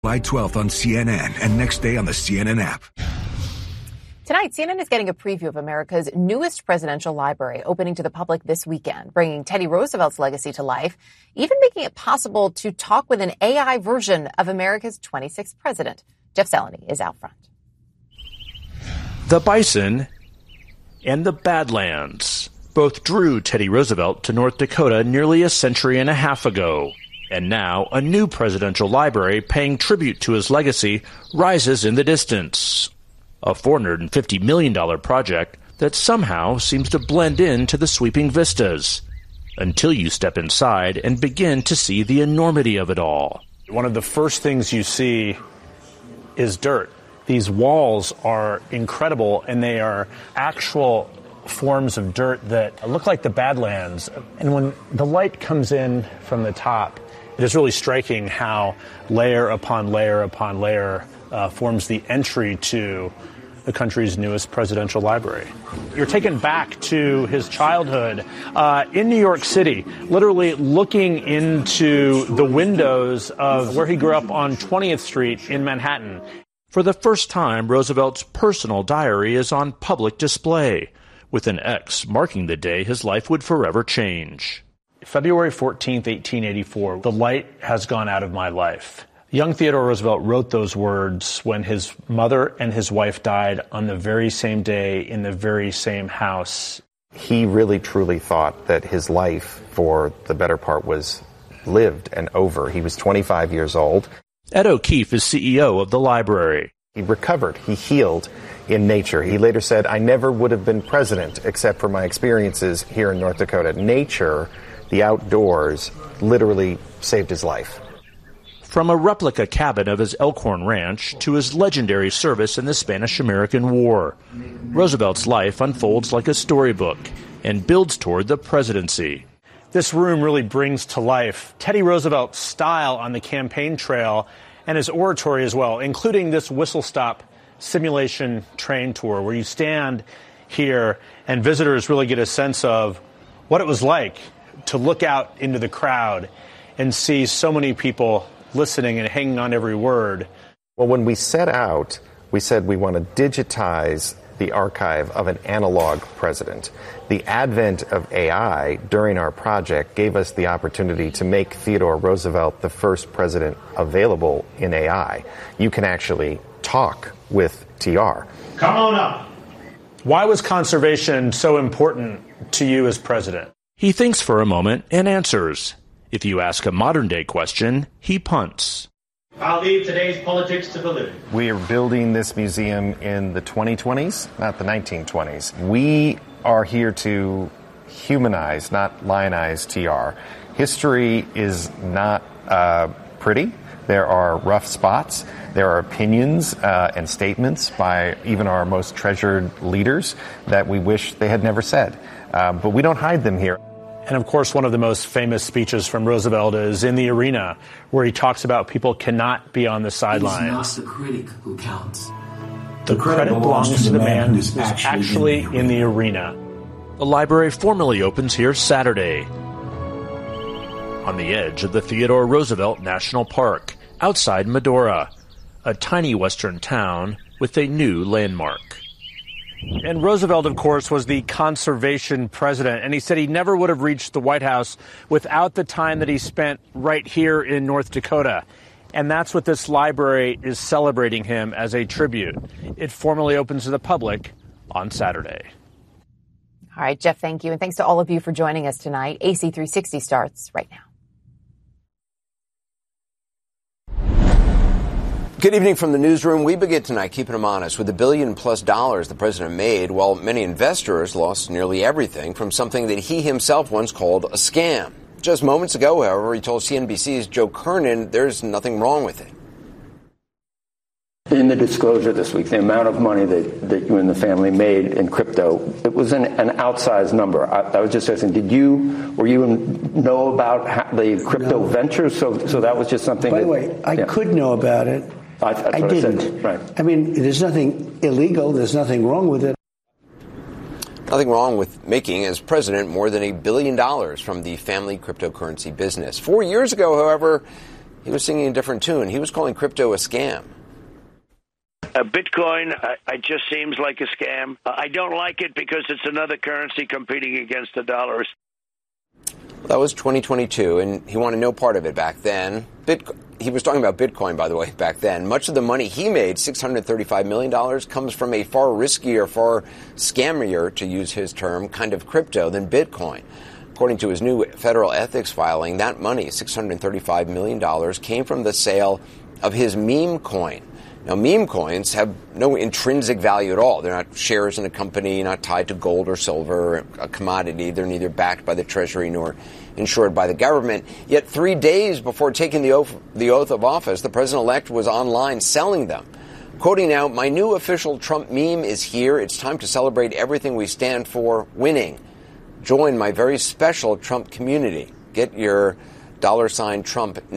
July 12th on CNN and next day on the CNN app. Tonight, CNN is getting a preview of America's newest presidential library, opening to the public this weekend, bringing Teddy Roosevelt's legacy to life, even making it possible to talk with an AI version of America's 26th president. Jeff Zeleny is out front. The Bison and the Badlands both drew Teddy Roosevelt to North Dakota nearly a century and a half ago. And now a new presidential library paying tribute to his legacy rises in the distance. A $450 million project that somehow seems to blend into the sweeping vistas, until you step inside and begin to see the enormity of it all. One of the first things you see is dirt. These walls are incredible, and they are actual forms of dirt that look like the Badlands. And when the light comes in from the top, it is really striking how layer upon layer upon layer forms the entry to the country's newest presidential library. You're taken back to his childhood in New York City, literally looking into the windows of where he grew up on 20th Street in Manhattan. For the first time, Roosevelt's personal diary is on public display, with an X marking the day his life would forever change. February 14th, 1884, the light has gone out of my life. Young Theodore Roosevelt wrote those words when his mother and his wife died on the very same day in the very same house. He really truly thought that his life, for the better part, was lived and over. He was 25 years old. Ed O'Keefe is CEO of the library. He recovered. He healed in nature. He later said, "I never would have been president except for my experiences here in North Dakota." Nature, the outdoors, literally saved his life. From a replica cabin of his Elkhorn ranch to his legendary service in the Spanish-American War, Roosevelt's life unfolds like a storybook and builds toward the presidency. This room really brings to life Teddy Roosevelt's style on the campaign trail and his oratory as well, including this whistle-stop simulation train tour where you stand here and visitors really get a sense of what it was like to look out into the crowd and see so many people listening and hanging on every word. Well, when we set out, we said we want to digitize the archive of an analog president. The advent of AI during our project gave us the opportunity to make Theodore Roosevelt the first president available in AI. You can actually talk with TR. Come on up. Why was conservation so important to you as president? He thinks for a moment and answers. If you ask a modern-day question, he punts. I'll leave today's politics to the living. We are building this museum in the 2020s, not the 1920s. We are here to humanize, not lionize TR. History is not pretty. There are rough spots. There are opinions and statements by even our most treasured leaders that we wish they had never said. But we don't hide them here. And of course, one of the most famous speeches from Roosevelt is in the arena, where he talks about people cannot be on the sidelines. It's not the critic who counts. The credit belongs to the man who's actually in the arena. The library formally opens here Saturday, on the edge of the Theodore Roosevelt National Park, outside Medora, a tiny western town with a new landmark. And Roosevelt, of course, was the conservation president, and he said he never would have reached the White House without the time that he spent right here in North Dakota. And that's what this library is celebrating him as a tribute. It formally opens to the public on Saturday. All right, Jeff, thank you. And thanks to all of you for joining us tonight. AC 360 starts right now. Good evening from the newsroom. We begin tonight keeping them honest with the $1 billion+ the president made, while many investors lost nearly everything from something that he himself once called a scam. Just moments ago, however, he told CNBC's Joe Kernan there's nothing wrong with it. In the disclosure this week, the amount of money that you and the family made in crypto, it was an outsized number. I was just asking, were you know about the crypto ventures? So that was just something. By the way, I could know about it. I didn't. Right. I mean, there's nothing illegal. There's nothing wrong with it. Nothing wrong with making, as president, more than $1 billion from the family cryptocurrency business. 4 years ago, however, he was singing a different tune. He was calling crypto a scam. Bitcoin, it just seems like a scam. I don't like it because it's another currency competing against the dollar. That was 2022, and he wanted no part of it back then. He was talking about Bitcoin, by the way, back then. Much of the money he made, $635 million, comes from a far riskier, far scammier, to use his term, kind of crypto than Bitcoin. According to his new federal ethics filing, that money, $635 million, came from the sale of his meme coin. Now, meme coins have no intrinsic value at all. They're not shares in a company, not tied to gold or silver, a commodity. They're neither backed by the Treasury nor insured by the government. Yet 3 days before taking the oath of office, the president-elect was online selling them. Quoting now, "My new official Trump meme is here. It's time to celebrate everything we stand for, winning. Join my very special Trump community. Get your $Trump